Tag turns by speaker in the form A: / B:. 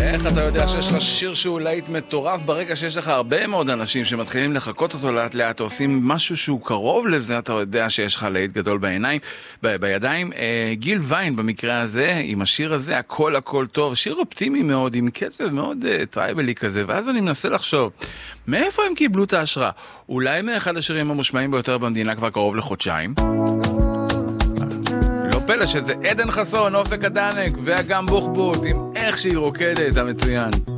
A: איך אתה יודע שיש לך שיר שהוא להיט מטורף ברגע שיש לך הרבה מאוד אנשים שמתחילים לחכות אותו לאט לאט, עושים משהו שהוא קרוב לזה, אתה יודע שיש לך להיט גדול בידיים. גיל ויין במקרה הזה, עם השיר הזה, הכל טוב, שיר אופטימי מאוד, עם קצב מאוד טרייבלי כזה, ואז אני מנסה לחשוב, מאיפה הם קיבלו את ההשראה? אולי מאחד השירים המושמעים ביותר במדינה כבר קרוב לחודשיים? פלא שזה עדן חסון, אופק הדנק ואגם בוחבוט עם איך שהיא רוקדת המצוין.